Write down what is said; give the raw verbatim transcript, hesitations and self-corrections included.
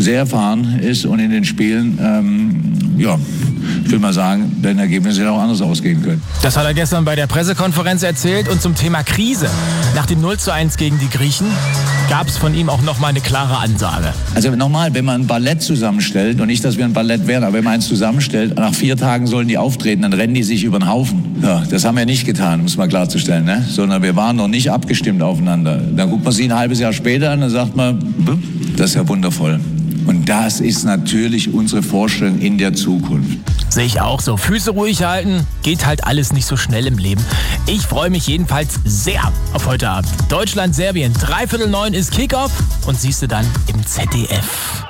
sehr erfahren ist und in den Spielen, ähm, ja, ich will mal sagen, dein Ergebnis hätte auch anders ausgehen können. Das hat er gestern bei der Pressekonferenz erzählt. Und zum Thema Krise. Nach dem null zu eins gegen die Griechen gab es von ihm auch nochmal eine klare Ansage. Also nochmal, wenn man ein Ballett zusammenstellt, und nicht, dass wir ein Ballett wären, aber wenn man eins zusammenstellt, nach vier Tagen sollen die auftreten, dann rennen die sich über den Haufen. Ja, das haben wir nicht getan, um es mal klarzustellen, ne? Sondern wir waren noch nicht abgestimmt aufeinander. Dann guckt man sie ein halbes Jahr später an und sagt man, das ist ja wundervoll. Und das ist natürlich unsere Vorstellung in der Zukunft. Sehe ich auch so. Füße ruhig halten, geht halt alles nicht so schnell im Leben. Ich freue mich jedenfalls sehr auf heute Abend. Deutschland, Serbien, dreiviertel neun ist Kickoff und siehst du dann im Z D F.